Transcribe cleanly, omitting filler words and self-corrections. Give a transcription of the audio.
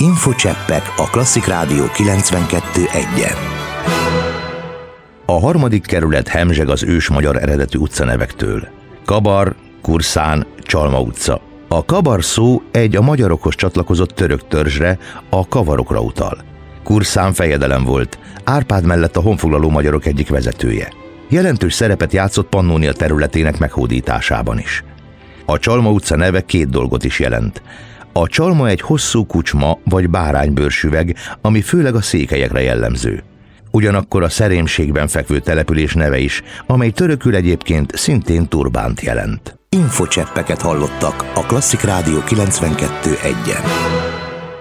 Infocseppek a Klasszik Rádió 92.1-en. A 3. kerület hemzseg az ősmagyar eredetű utcanevektől. Kabar, Kurszán, Csalma utca. A kabar szó egy a magyarokhoz csatlakozott török törzsre, a kavarokra utal. Kurszán fejedelem volt, Árpád mellett a honfoglaló magyarok egyik vezetője. Jelentős szerepet játszott Pannónia területének meghódításában is. A Csalma utca neve 2 dolgot is jelent. A csalma egy hosszú kucsma vagy báránybőrsüveg, ami főleg a székelyekre jellemző. Ugyanakkor a szerémségben fekvő település neve is, amely törökül egyébként szintén turbánt jelent. Infocseppeket hallottak a Klasszik Rádió 92.1-en.